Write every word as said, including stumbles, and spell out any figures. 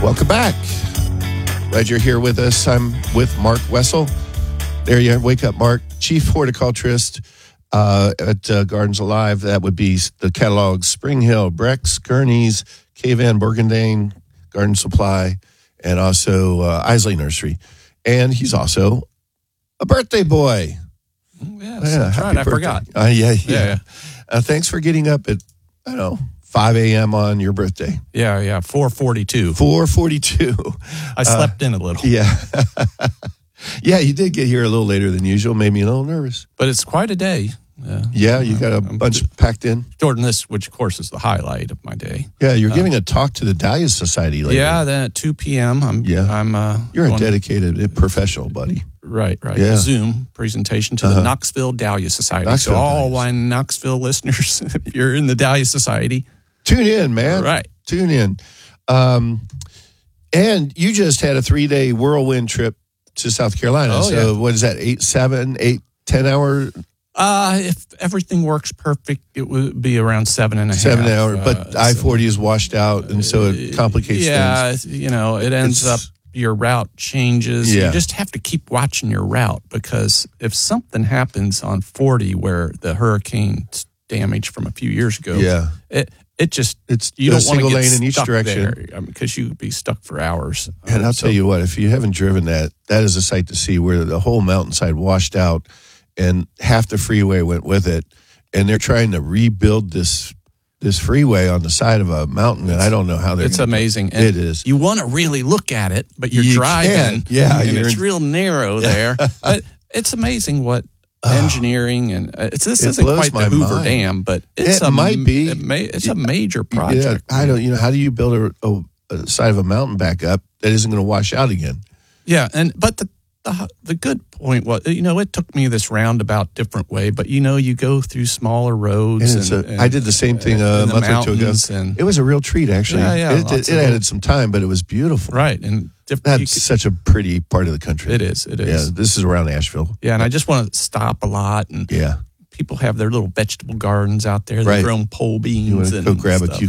Welcome back. Glad you're here with us. I'm with Mark Wessel. There you are. Wake up, Mark. Chief horticulturist uh, at uh, Gardens Alive. That would be the catalog Spring Hill, Brex, Gurney's, K. Van Burgendane, Garden Supply, and also uh, Isley Nursery. And he's also a birthday boy. Yes, yeah, that's right. I birthday. forgot. Uh, yeah, yeah. Yeah, yeah. Uh, thanks for getting up at, I don't know, five a.m. on your birthday. Yeah, yeah, four forty-two. four forty-two. I slept uh, in a little. Yeah. Yeah, you did get here a little later than usual. Made me a little nervous. But it's quite a day. Uh, yeah, you got a I'm, bunch I'm, packed in. Jordan, this, which of course is the highlight of my day. Yeah, you're uh, giving a talk to the Dahlia Society later. Yeah, then at two p.m. I'm, yeah. I'm, uh, you're a dedicated professional, buddy. Right, right. Yeah. Zoom presentation to uh-huh. the Knoxville Dahlia Society. Knoxville so all Dahlias. my Knoxville listeners, if you're in the Dahlia Society, tune in, man. Right. Tune in. Um, and you just had a three-day whirlwind trip to South Carolina. Oh, so yeah. what is that, eight, seven, eight, ten hour? Uh, if everything works perfect, it would be around seven and a seven half. Seven hour, but uh, I forty so, is washed out, and so it complicates yeah, things. Yeah, you know, it ends it's, up, your route changes. Yeah. You just have to keep watching your route, because if something happens on forty where the hurricane damage from a few years ago, yeah. it it just, it's you don't want to get lane in each stuck direction there, because I mean, you'd be stuck for hours. And um, I'll so, tell you what, if you haven't driven that, that is a sight to see, where the whole mountainside washed out and half the freeway went with it. And they're trying to rebuild this this freeway on the side of a mountain, and I don't know how they're It's amazing. And it is. You want to really look at it, but you're you driving. Can. Yeah. And it's in, real narrow there. But it's amazing what engineering and uh, it's this it isn't quite the Hoover mind. Dam, but it's it a might be. It may, it's a major project. Yeah, I don't. You know, how do you build a, a, a side of a mountain back up that isn't going to wash out again? Yeah, and but the, the the good point was, you know, it took me this roundabout different way, but you know, you go through smaller roads. And, and, a, and I did the same thing a month or two ago. And, it was a real treat, actually. Yeah, yeah, it it, it added some time, but it was beautiful. Right, and diff- that's could, such a pretty part of the country. It is. It is. Yeah, this is around Asheville. Yeah, and I just want to stop a lot and yeah. People have their little vegetable gardens out there. They've right. grown pole beans. You want to and go grab stuff. a